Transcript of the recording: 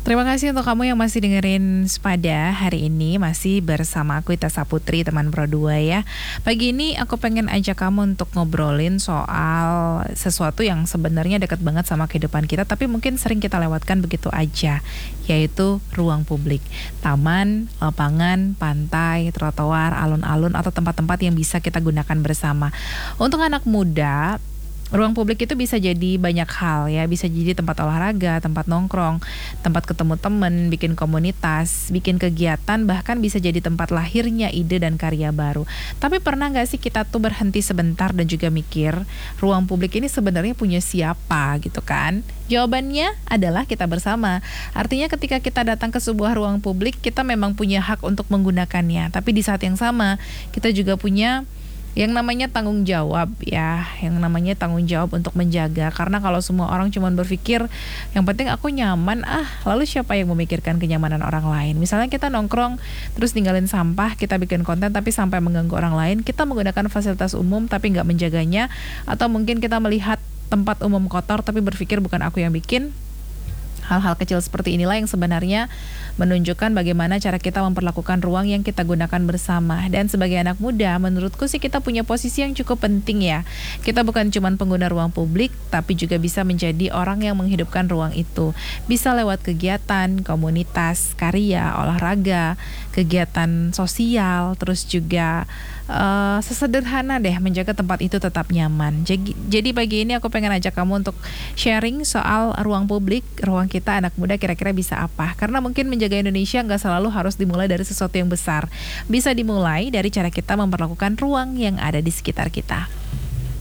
Terima kasih untuk kamu yang masih dengerin Sepada. Hari ini masih bersama aku Ita Saputri, teman Pro 2 ya. Pagi ini aku pengen ajak kamu untuk ngobrolin soal sesuatu yang sebenarnya dekat banget sama kehidupan kita, tapi mungkin sering kita lewatkan begitu aja, yaitu ruang publik. Taman, lapangan, pantai, trotoar, alun-alun, atau tempat-tempat yang bisa kita gunakan bersama. Untuk anak muda, ruang publik itu bisa jadi banyak hal ya, bisa jadi tempat olahraga, tempat nongkrong, tempat ketemu temen, bikin komunitas, bikin kegiatan, bahkan bisa jadi tempat lahirnya ide dan karya baru. Tapi pernah gak sih kita tuh berhenti sebentar dan juga mikir, ruang publik ini sebenarnya punya siapa gitu kan? Jawabannya adalah kita bersama. Artinya ketika kita datang ke sebuah ruang publik, kita memang punya hak untuk menggunakannya. Tapi di saat yang sama, kita juga punya yang namanya tanggung jawab ya, yang namanya tanggung jawab untuk menjaga. Karena kalau semua orang cuma berpikir yang penting aku nyaman, lalu siapa yang memikirkan kenyamanan orang lain? Misalnya kita nongkrong terus ninggalin sampah, kita bikin konten tapi sampai mengganggu orang lain, kita menggunakan fasilitas umum tapi nggak menjaganya, atau mungkin kita melihat tempat umum kotor tapi berpikir bukan aku yang bikin. Hal-hal kecil seperti inilah yang sebenarnya menunjukkan bagaimana cara kita memperlakukan ruang yang kita gunakan bersama. Dan sebagai anak muda, menurutku sih kita punya posisi yang cukup penting ya. Kita bukan cuma pengguna ruang publik, tapi juga bisa menjadi orang yang menghidupkan ruang itu. Bisa lewat kegiatan, komunitas, karya, olahraga, kegiatan sosial, terus juga sesederhana deh menjaga tempat itu tetap nyaman. Jadi pagi ini aku pengen ajak kamu untuk sharing soal ruang publik, ruang kita anak muda kira-kira bisa apa. Karena mungkin menjaga Indonesia nggak selalu harus dimulai dari sesuatu yang besar. Bisa dimulai dari cara kita memperlakukan ruang yang ada di sekitar kita.